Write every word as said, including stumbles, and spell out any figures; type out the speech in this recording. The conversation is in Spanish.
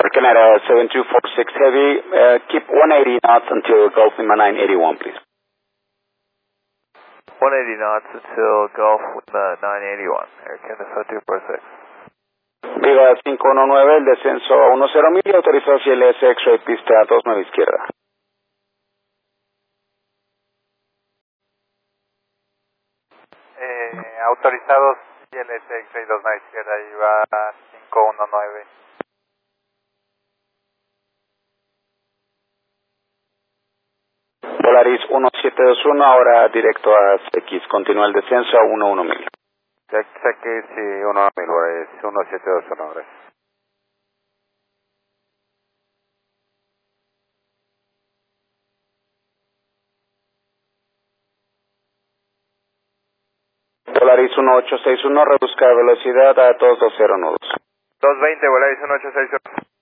Canada seven two four six Heavy, uh, keep one eighty knots until Gulf Lima nine eighty-one, please. one eighty knots until Gulf Lima nine eighty-one, Air Canada seven two four six. Viva cinco uno nueve, el descenso a diez mil, autorizado hacia el S X-ray pista dos nueve izquierda. Eh, autorizados y el S X-ray dos nueve izquierda, iba cinco uno nueve. Polaris uno siete dos uno, ahora directo a C X, continúa el descenso a once mil. C X y uno mil, Polaris uno siete dos uno, gracias. Polaris uno ocho seis uno, reduzca velocidad a dos dos cero nudos. dos veinte, Polaris uno ocho seis uno.